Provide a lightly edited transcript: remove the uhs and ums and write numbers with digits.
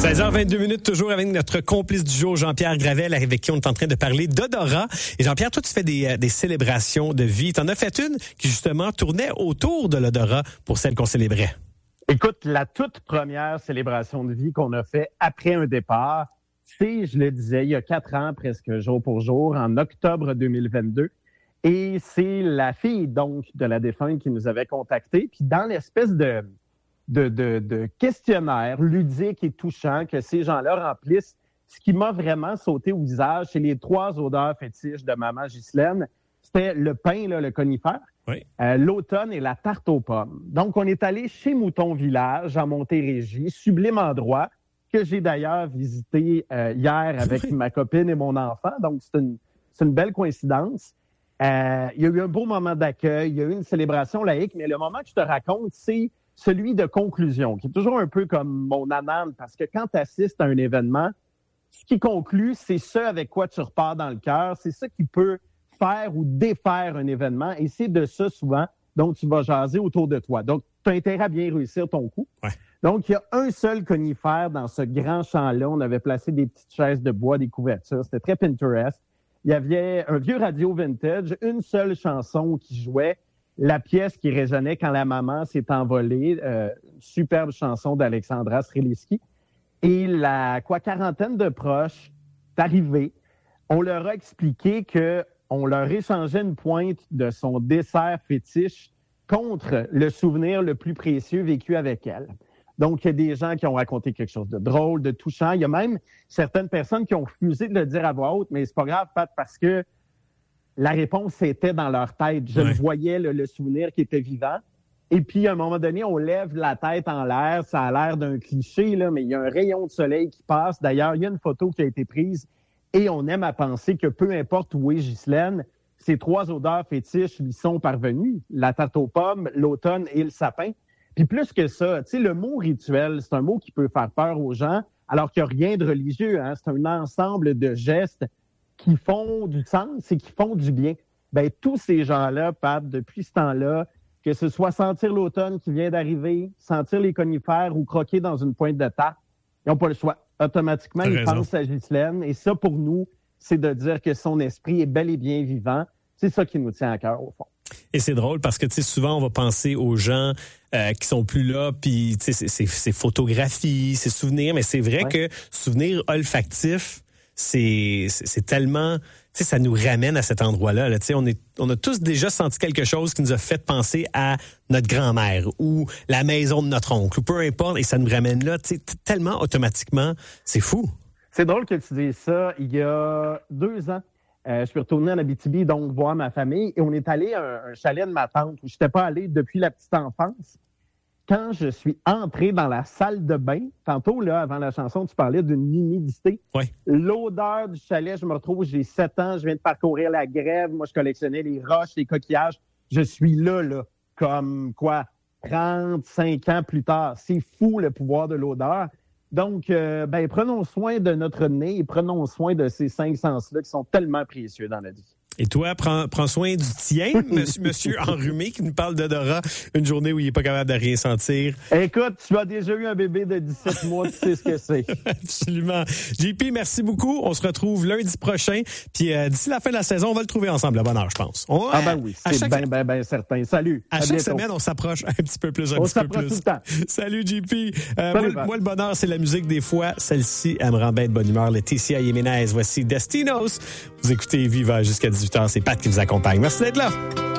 16h22, toujours avec notre complice du jour, Jean-Pierre Gravel, avec qui on est en train de parler d'odorat. Et Jean-Pierre, toi, tu fais des célébrations de vie. Tu en as fait une qui, justement, tournait autour de l'odorat pour celle qu'on célébrait. Écoute, la toute première célébration de vie qu'on a fait après un départ, c'est, je le disais, il y a 4 ans, presque jour pour jour, en octobre 2022. Et c'est la fille, donc, de la défunte qui nous avait contactés. Puis dans l'espèce de questionnaire ludique et touchant que ces gens-là remplissent, ce qui m'a vraiment sauté au visage, c'est les 3 odeurs fétiches de maman Ghislaine. C'était le pin, là, le conifère, oui. L'automne et la tarte aux pommes. Donc, on est allé chez Mouton Village, en Montérégie, sublime endroit, que j'ai d'ailleurs visité hier avec ma copine et mon enfant. Donc, c'est une belle coïncidence. Il y a eu un beau moment d'accueil, il y a eu une célébration laïque, mais le moment que je te raconte, c'est celui de conclusion, qui est toujours un peu comme mon anane, parce que quand tu assistes à un événement, ce qui conclut, c'est ce avec quoi tu repars dans le cœur, c'est ça qui peut faire ou défaire un événement, et c'est de ça souvent dont tu vas jaser autour de toi. Donc, tu as intérêt à bien réussir ton coup. Ouais. Donc, il y a un seul conifère dans ce grand champ-là. On avait placé des petites chaises de bois, des couvertures. C'était très Pinterest. Il y avait un vieux radio vintage, une seule chanson qui jouait, la pièce qui résonnait quand la maman s'est envolée, une superbe chanson d'Alexandra Streliski. Et la quarantaine de proches est arrivée. On leur a expliqué qu'on leur échangeait une pointe de son dessert fétiche contre le souvenir le plus précieux vécu avec elle. Donc, il y a des gens qui ont raconté quelque chose de drôle, de touchant. Il y a même certaines personnes qui ont refusé de le dire à voix haute, mais c'est pas grave, Pat, parce que la réponse était dans leur tête. Je voyais le souvenir qui était vivant. Et puis, à un moment donné, on lève la tête en l'air. Ça a l'air d'un cliché, là, mais il y a un rayon de soleil qui passe. D'ailleurs, il y a une photo qui a été prise et on aime à penser que peu importe où est Ghislaine, ces 3 odeurs fétiches lui sont parvenues. La tarte aux pommes, l'automne et le sapin. Puis plus que ça, tu sais, le mot rituel, c'est un mot qui peut faire peur aux gens, alors qu'il n'y a rien de religieux, hein. C'est un ensemble de gestes qui font du sens et qui font du bien. Bien, tous ces gens-là, Pat, depuis ce temps-là, que ce soit sentir l'automne qui vient d'arriver, sentir les conifères ou croquer dans une pointe de tarte, ils n'ont pas le choix. Automatiquement, ils pensent à Ghislaine. Et ça, pour nous, c'est de dire que son esprit est bel et bien vivant. C'est ça qui nous tient à cœur, au fond. Et c'est drôle parce que, tu sais, souvent, on va penser aux gens qui sont plus là, puis, tu sais, c'est photographies, c'est souvenirs, mais c'est vrai que souvenir olfactif, c'est tellement, tu sais, ça nous ramène à cet endroit-là. Là, tu sais, on a tous déjà senti quelque chose qui nous a fait penser à notre grand-mère ou la maison de notre oncle ou peu importe, et ça nous ramène là, tu sais, tellement automatiquement, c'est fou. C'est drôle que tu dises ça. Il y a 2 ans, je suis retourné en Abitibi, donc voir ma famille, et on est allé à un chalet de ma tante où je n'étais pas allé depuis la petite enfance. Quand je suis entré dans la salle de bain, tantôt, là, avant la chanson, tu parlais d'une humidité. Ouais. L'odeur du chalet, je me retrouve, j'ai 7 ans, je viens de parcourir la grève. Moi, je collectionnais les roches, les coquillages. Je suis là, comme quoi, 35 ans plus tard. C'est fou, le pouvoir de l'odeur. Donc, prenons soin de notre nez et prenons soin de ces 5 sens-là qui sont tellement précieux dans la vie. Et toi, prends soin du tien, monsieur enrhumé qui nous parle d'odorat une journée où il n'est pas capable de rien sentir. Écoute, tu as déjà eu un bébé de 17 mois, tu sais ce que c'est. Absolument. JP, merci beaucoup. On se retrouve lundi prochain. Puis d'ici la fin de la saison, on va le trouver ensemble à bonne heure, je pense. Oui, c'est bien certain. Salut. À chaque semaine, on s'approche un petit peu plus, on s'approche tout le temps. Salut, JP. Moi, le bonheur, c'est la musique des fois. Celle-ci, elle me rend bien de bonne humeur. Laetitia Jiménez, voici Destinos. Vous écoutez Viva jusqu'à 18h. C'est Pat qui vous accompagne. Merci d'être là.